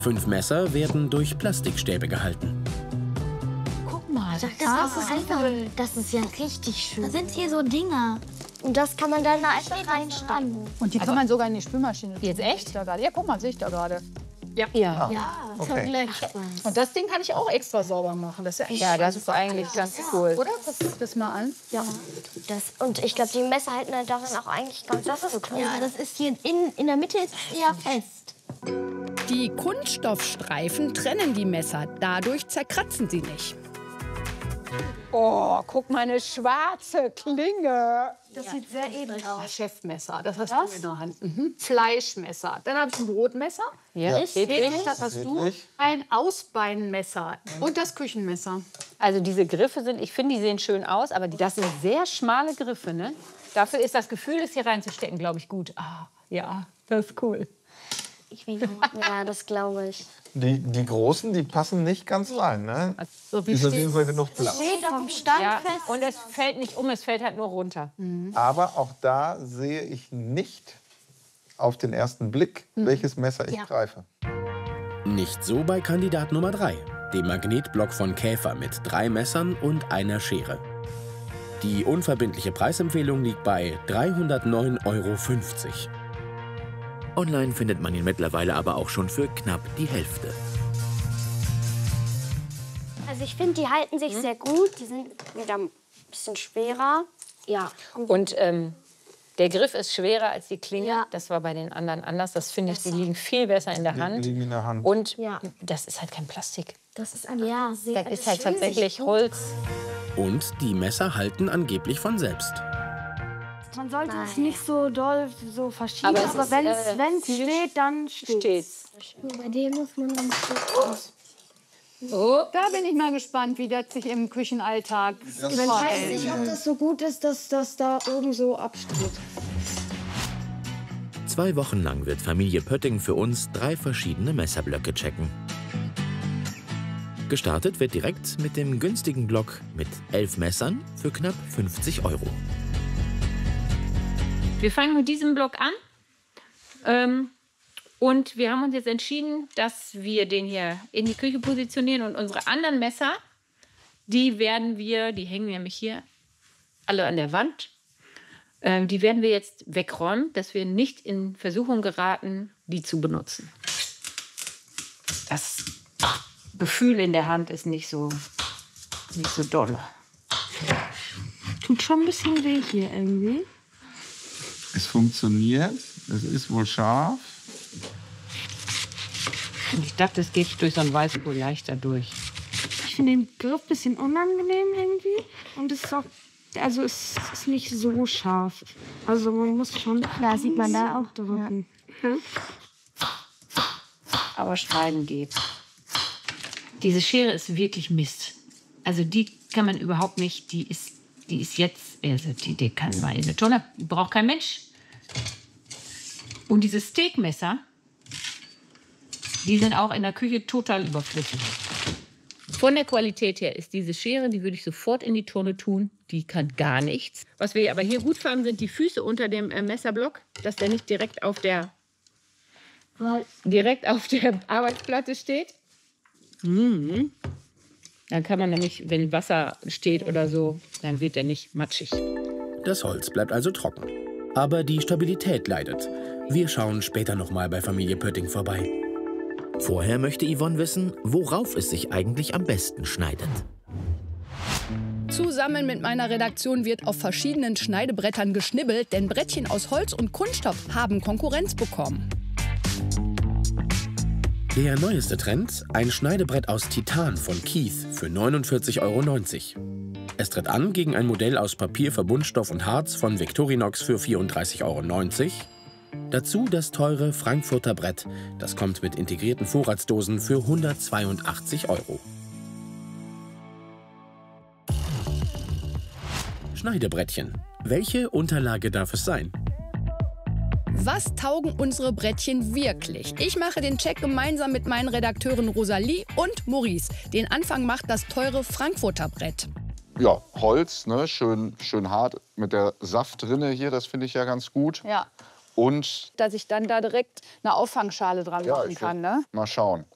5 Messer werden durch Plastikstäbe gehalten. Guck mal, Das ist ja richtig schön. da sind hier so Dinger. Und das kann man dann einfach reinstecken. Und die kann man sogar in die Spülmaschine tun. Jetzt echt? Da gerade. Ja, guck mal, sehe ich da gerade. Ja. Ja, Okay. Und das Ding kann ich auch extra sauber machen. Das ist Ja, das ist eigentlich ganz cool. Oder? Guck das mal an. ja. Und ich glaube, die Messer halten halt darin auch eigentlich ganz gut. Ja, das ist hier in der Mitte ist es eher fest. Die Kunststoffstreifen trennen die Messer, dadurch zerkratzen sie nicht. Oh, guck mal, eine schwarze Klinge. Das sieht sehr edel Ah, aus. Chefmesser, das hast du in der Hand. Fleischmesser. Dann habe ich ein Brotmesser. Ja. Hedwig, das hast du. Hedwig. Ein Ausbeinmesser und das Küchenmesser. Also diese Griffe sind, ich finde, die sehen schön aus, aber das sind sehr schmale Griffe, ne? Dafür ist das Gefühl, das hier reinzustecken, glaube ich, gut. Ah, ja, das ist cool. Ja, das glaube ich. Die großen, die passen nicht ganz rein, ne? So wie Ist auf jeden Fall genug Platz. Steht vom Stand Ja, fest. und es fällt nicht um, es fällt halt nur runter. Aber auch da sehe ich nicht auf den ersten Blick, welches Messer ich greife. Nicht so bei Kandidat Nummer 3, dem Magnetblock von Käfer mit 3 Messern und einer Schere. Die unverbindliche Preisempfehlung liegt bei 309,50 €. Online findet man ihn mittlerweile aber auch schon für knapp die Hälfte. Also ich finde, die halten sich sehr gut. Die sind wieder ein bisschen schwerer. Ja. Und der Griff ist schwerer als die Klinge. Ja. Das war bei den anderen anders. Das finde ich, die liegen viel besser in der Hand. Liegen in der Hand. Und Ja. das ist halt kein Plastik. Das ist ja sehr. Das ist halt tatsächlich Holz. Und die Messer halten angeblich von selbst. Man sollte es nicht so doll so verschieben, Aber aber, es ist, wenn es steht, dann steht Steht's. Bei dem muss man dann. Oh, da bin ich mal gespannt, wie das sich im Küchenalltag verhält. Ich ob das so gut ist, dass das da oben so absteht. 2 Wochen lang wird Familie Pötting für uns 3 verschiedene Messerblöcke checken. Gestartet wird direkt mit dem günstigen Block mit 11 Messern für knapp 50 €. Wir fangen mit diesem Block an. Und wir haben uns jetzt entschieden, dass wir den hier in die Küche positionieren. Und unsere anderen Messer, die hängen nämlich hier alle an der Wand. Die werden wir jetzt wegräumen, dass wir nicht in Versuchung geraten, die zu benutzen. Das Gefühl in der Hand ist nicht so doll. Tut schon ein bisschen weh hier irgendwie. Es funktioniert, es ist wohl scharf. Und ich dachte, es geht durch so ein Weißkohl leichter durch. Ich finde den Griff ein bisschen unangenehm irgendwie. Und es ist auch, also es ist nicht so scharf. Also man muss schon. Da sieht man da auch drücken. Aber schneiden geht. Diese Schere ist wirklich Mist. Also die kann man überhaupt nicht, die ist jetzt, also die kann man in eine Tonne, braucht kein Mensch. Und diese Steakmesser, die sind auch in der Küche total überflüssig. Von der Qualität her ist diese Schere, die würde ich sofort in die Tonne tun. Die kann gar nichts. Was wir aber hier gut fanden, sind die Füße unter dem Messerblock, dass der nicht direkt auf der Arbeitsplatte steht. Dann kann man nämlich, wenn Wasser steht oder so, dann wird der nicht matschig. Das Holz bleibt also trocken. Aber die Stabilität leidet. Wir schauen später noch mal bei Familie Pötting vorbei. Vorher möchte Yvonne wissen, worauf es sich eigentlich am besten schneidet. Zusammen mit meiner Redaktion wird auf verschiedenen Schneidebrettern geschnibbelt, denn Brettchen aus Holz und Kunststoff haben Konkurrenz bekommen. Der neueste Trend, ein Schneidebrett aus Titan von Keith für 49,90 €. Es tritt an gegen ein Modell aus Papier, Verbundstoff und Harz von Victorinox für 34,90 €. Dazu das teure Frankfurter Brett. Das kommt mit integrierten Vorratsdosen für 182 €. Schneidebrettchen. Welche Unterlage darf es sein? Was taugen unsere Brettchen wirklich? Ich mache den Check gemeinsam mit meinen Redakteuren Rosalie und Maurice. Den Anfang macht das teure Frankfurter Brett. Ja, Holz, ne, schön hart mit der Saft drinne hier, das finde ich ja ganz gut. Ja, Und dass ich dann da direkt eine Auffangschale dran ja, machen ich kann. will Ne? mal schauen.